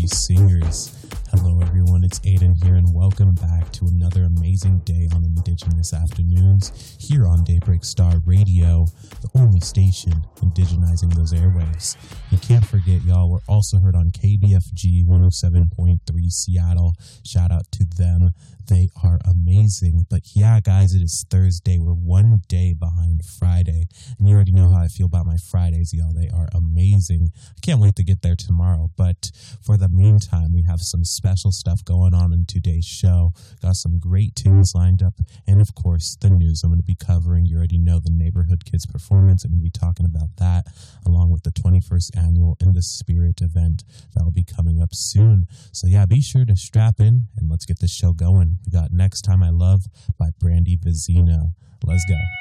Singers. Hello everyone, it's Aiden here and welcome back to another amazing day on Indigenous Afternoons here on Daybreak Star Radio, the only station indigenizing those airwaves. You can't forget, y'all, we're also heard on KBFG 107.3 Seattle. Shout out to them. They are amazing. But yeah, guys, it is Thursday. We're one day behind Friday. And you already know how I feel about my Fridays, y'all. They are amazing. I can't wait to get there tomorrow. But for the meantime, we have some special stuff going on in today's show. Got some great tunes lined up. And of course, the news I'm going to be covering. You already know the Neighborhood Kids performance. I'm going to be talking about that along with the 21st annual In the Spirit event that will be coming up soon. So yeah, be sure to strap in and let's get this show going. We got Next Time I Love by Brandy Vizino. Let's go.